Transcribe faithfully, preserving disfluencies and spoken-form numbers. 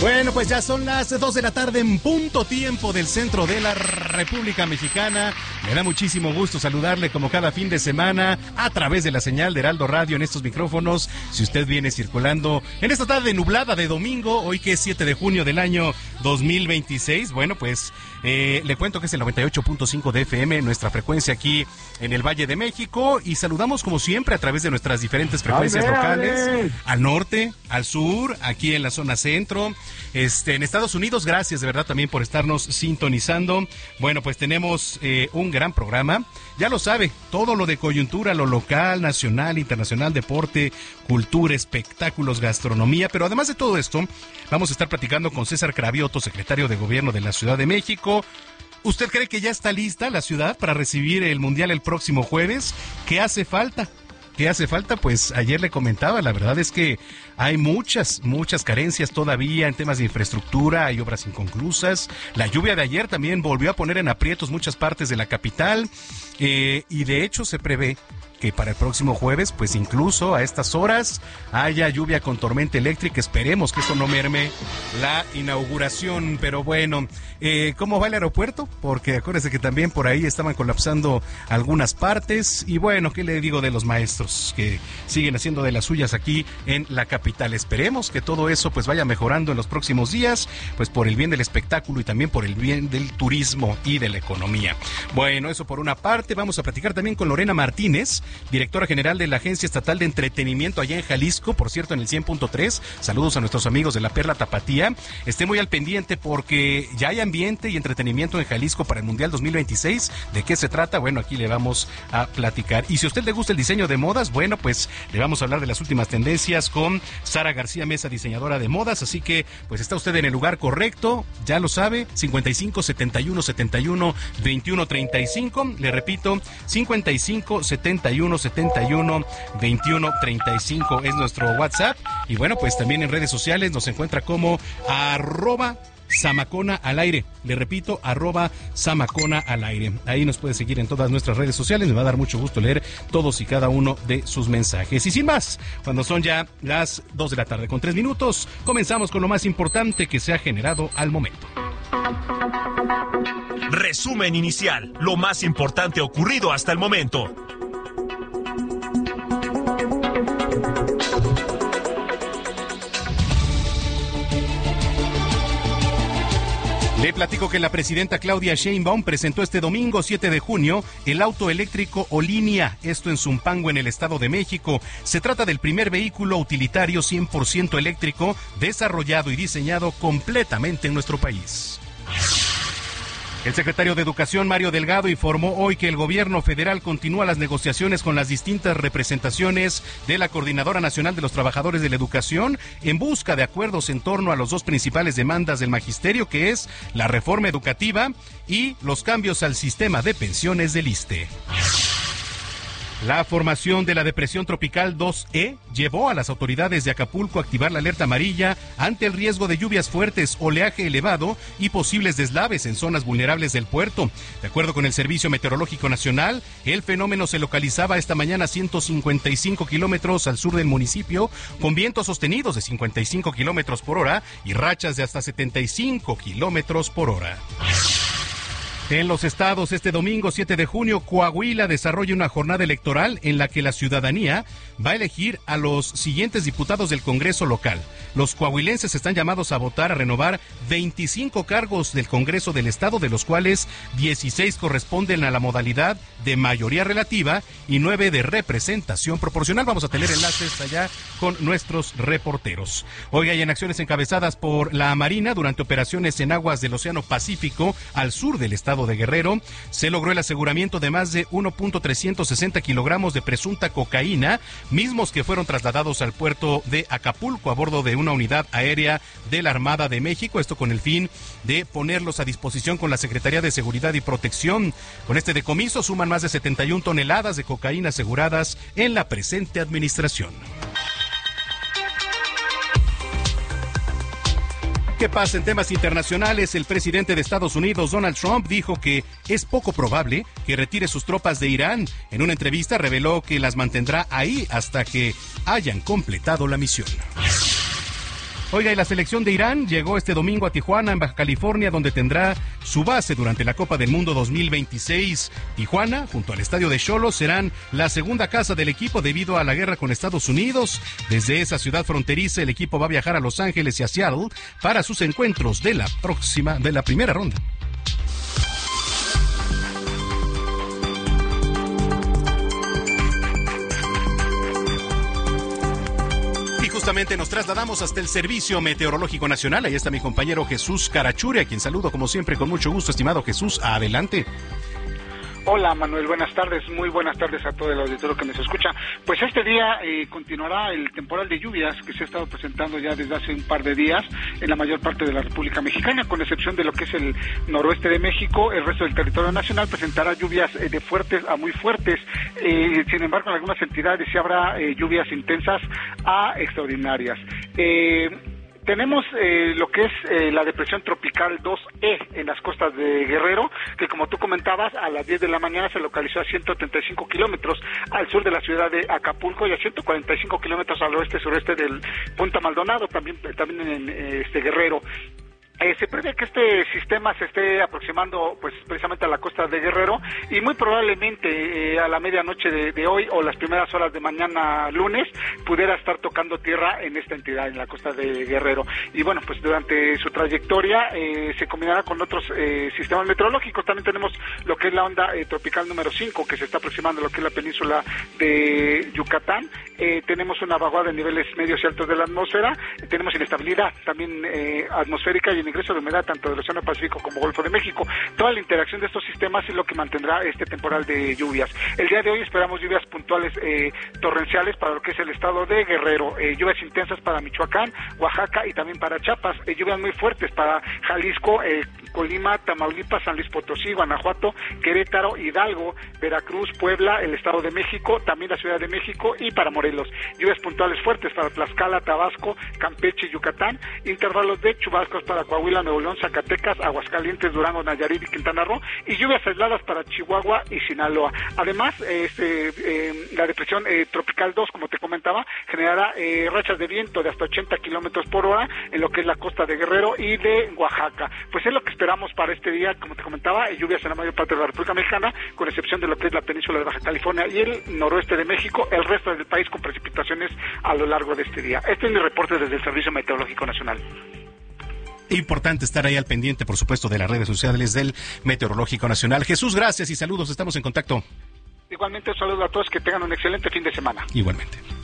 Bueno, pues ya son las dos de la tarde en punto tiempo del centro de la República Mexicana. Me da muchísimo gusto saludarle como cada fin de semana a través de la señal de Heraldo Radio en estos micrófonos. Si usted viene circulando en esta tarde nublada de domingo, hoy que es siete de junio del año dos mil veintiséis, bueno, pues eh, le cuento que es el noventa y ocho punto cinco de F M, nuestra frecuencia aquí en el Valle de México, y saludamos como siempre a través de nuestras diferentes frecuencias ¡Ale, locales, ale! al norte, al sur, aquí en la zona centro. Este, en Estados Unidos, gracias de verdad también por estarnos sintonizando. Bueno, pues tenemos eh, un gran programa. Ya lo sabe, todo lo de coyuntura, lo local, nacional, internacional, deporte, cultura, espectáculos, gastronomía. Pero además de todo esto, vamos a estar platicando con César Cravioto, secretario de Gobierno de la Ciudad de México. ¿Usted cree que ya está lista la ciudad para recibir el Mundial el próximo jueves? ¿Qué hace falta? ¿Qué hace falta? Pues ayer le comentaba, la verdad es que hay muchas, muchas carencias todavía en temas de infraestructura, hay obras inconclusas. La lluvia de ayer también volvió a poner en aprietos muchas partes de la capital, eh, y de hecho se prevé que para el próximo jueves, pues incluso a estas horas haya lluvia con tormenta eléctrica. Esperemos que eso no merme la inauguración, pero bueno, eh, ¿cómo va el aeropuerto? Porque acuérdese que también por ahí estaban colapsando algunas partes, y bueno, ¿qué le digo de los maestros que siguen haciendo de las suyas aquí en la capital? Esperemos que todo eso pues vaya mejorando en los próximos días, pues por el bien del espectáculo y también por el bien del turismo y de la economía. Bueno, eso por una parte. Vamos a platicar también con Lorena Martínez, directora general de la Agencia Estatal de Entretenimiento allá en Jalisco, por cierto, en el cien punto tres. Saludos a nuestros amigos de la Perla Tapatía. Esté muy al pendiente porque ya hay ambiente y entretenimiento en Jalisco para el Mundial dos mil veintiséis. ¿De qué se trata? Bueno, aquí le vamos a platicar. Y si a usted le gusta el diseño de modas, bueno, pues le vamos a hablar de las últimas tendencias con Sara García Mesa, diseñadora de modas. Así que, pues está usted en el lugar correcto, ya lo sabe, cincuenta y cinco, setenta y uno, setenta y uno, veintiuno, treinta y cinco. Le repito, cincuenta y cinco, setenta y uno, setenta y uno, veintiuno, treinta y cinco es nuestro WhatsApp. Y bueno, pues también en redes sociales nos encuentra como arroba Zamacona al aire. Le repito, arroba Zamacona al aire. Ahí nos puede seguir en todas nuestras redes sociales. Me va a dar mucho gusto leer todos y cada uno de sus mensajes. Y sin más, cuando son ya las dos de la tarde con tres minutos, comenzamos con lo más importante que se ha generado al momento. Resumen inicial, lo más importante ocurrido hasta el momento. Le platico que la presidenta Claudia Sheinbaum presentó este domingo siete de junio el auto eléctrico Olinia, esto en Zumpango, en el Estado de México. Se trata del primer vehículo utilitario cien por ciento eléctrico desarrollado y diseñado completamente en nuestro país. El secretario de Educación, Mario Delgado, informó hoy que el gobierno federal continúa las negociaciones con las distintas representaciones de la Coordinadora Nacional de los Trabajadores de la Educación en busca de acuerdos en torno a las dos principales demandas del magisterio, que es la reforma educativa y los cambios al sistema de pensiones del ISSSTE. La formación de la depresión tropical dos E llevó a las autoridades de Acapulco a activar la alerta amarilla ante el riesgo de lluvias fuertes, oleaje elevado y posibles deslaves en zonas vulnerables del puerto. De acuerdo con el Servicio Meteorológico Nacional, el fenómeno se localizaba esta mañana a ciento cincuenta y cinco kilómetros al sur del municipio, con vientos sostenidos de cincuenta y cinco kilómetros por hora y rachas de hasta setenta y cinco kilómetros por hora. En los estados, este domingo siete de junio, Coahuila desarrolla una jornada electoral en la que la ciudadanía va a elegir a los siguientes diputados del Congreso local. Los coahuilenses están llamados a votar a renovar veinticinco cargos del Congreso del Estado, de los cuales dieciséis corresponden a la modalidad de mayoría relativa y nueve de representación proporcional. Vamos a tener enlaces allá con nuestros reporteros. Hoy hay en acciones encabezadas por la Marina durante operaciones en aguas del Océano Pacífico al sur del estado de Guerrero. Se logró el aseguramiento de más de uno punto trescientos sesenta kilogramos de presunta cocaína, mismos que fueron trasladados al puerto de Acapulco a bordo de una unidad aérea de la Armada de México, esto con el fin de ponerlos a disposición con la Secretaría de Seguridad y Protección. Con este decomiso suman más de setenta y una toneladas de cocaína aseguradas en la presente administración. ¿Qué pasa en temas internacionales? El presidente de Estados Unidos, Donald Trump, dijo que es poco probable que retire sus tropas de Irán. En una entrevista reveló que las mantendrá ahí hasta que hayan completado la misión. Oiga, y la selección de Irán llegó este domingo a Tijuana, en Baja California, donde tendrá su base durante la Copa del Mundo dos mil veintiséis. Tijuana, junto al estadio de Xolos, serán la segunda casa del equipo debido a la guerra con Estados Unidos. Desde esa ciudad fronteriza, el equipo va a viajar a Los Ángeles y a Seattle para sus encuentros de la próxima, de la primera ronda. Justamente nos trasladamos hasta el Servicio Meteorológico Nacional. Ahí está mi compañero Jesús Carachure, a quien saludo como siempre con mucho gusto. Estimado Jesús, adelante. Hola Manuel, buenas tardes, muy buenas tardes a todo el auditorio que nos escucha. Pues este día eh, continuará el temporal de lluvias que se ha estado presentando ya desde hace un par de días en la mayor parte de la República Mexicana, con excepción de lo que es el noroeste de México. El resto del territorio nacional presentará lluvias eh, de fuertes a muy fuertes. Eh, sin embargo, en algunas entidades sí habrá eh, lluvias intensas a extraordinarias. Eh, Tenemos eh, lo que es eh, la depresión tropical dos E en las costas de Guerrero, que como tú comentabas, a las diez de la mañana se localizó a ciento treinta y cinco kilómetros al sur de la ciudad de Acapulco y a ciento cuarenta y cinco kilómetros al oeste-sureste del Punta Maldonado, también, también en eh, este Guerrero. Eh, se prevé que este sistema se esté aproximando pues precisamente a la costa de Guerrero y muy probablemente eh, a la medianoche de, de hoy o las primeras horas de mañana lunes pudiera estar tocando tierra en esta entidad, en la costa de Guerrero. Y bueno, pues durante su trayectoria eh, se combinará con otros eh, sistemas meteorológicos. También tenemos lo que es la onda eh, tropical número cinco que se está aproximando a lo que es la península de Yucatán. Eh, tenemos una vaguada de niveles medios y altos de la atmósfera. Eh, tenemos inestabilidad también eh, atmosférica y en ingreso de humedad tanto del Océano Pacífico como Golfo de México. Toda la interacción de estos sistemas es lo que mantendrá este temporal de lluvias. El día de hoy esperamos lluvias puntuales eh, torrenciales para lo que es el estado de Guerrero, eh, lluvias intensas para Michoacán, Oaxaca y también para Chiapas, eh, lluvias muy fuertes para Jalisco, eh, Colima, Tamaulipas, San Luis Potosí, Guanajuato, Querétaro, Hidalgo, Veracruz, Puebla, el Estado de México, también la Ciudad de México y para Morelos. Lluvias puntuales fuertes para Tlaxcala, Tabasco, Campeche y Yucatán, intervalos de chubascos para Coahuila, Nuevo León, Zacatecas, Aguascalientes, Durango, Nayarit y Quintana Roo y lluvias aisladas para Chihuahua y Sinaloa. Además, este, eh, la depresión eh, tropical dos, como te comentaba, generará eh, rachas de viento de hasta ochenta kilómetros por hora en lo que es la costa de Guerrero y de Oaxaca. Pues es lo que esperamos para este día, como te comentaba, lluvias en la mayor parte de la República Mexicana, con excepción de lo que es la península de Baja California y el noroeste de México, el resto del país con precipitaciones a lo largo de este día. Este es mi reporte desde el Servicio Meteorológico Nacional. Importante estar ahí al pendiente, por supuesto, de las redes sociales del Meteorológico Nacional. Jesús, gracias y saludos, estamos en contacto. Igualmente, un saludo a todos, que tengan un excelente fin de semana. Igualmente.